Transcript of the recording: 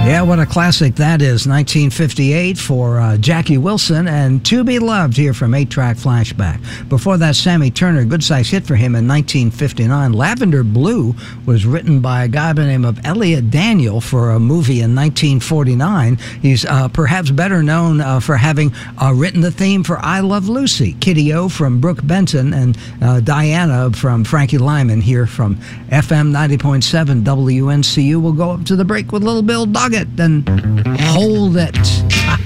Yeah, what a classic that is. 1958 for Jackie Wilson and To Be Loved here from 8-Track Flashback. Before that, Sammy Turner, good-sized hit for him in 1959. Lavender Blue was written by a guy by the name of Elliot Daniel for a movie in 1949. He's perhaps better known for having written the theme for I Love Lucy. Kitty O from Brooke Benton and Diana from Frankie Lyman here from FM 90.7 WNCU. We'll go up to the break with Little Bill Doggett and Hold It.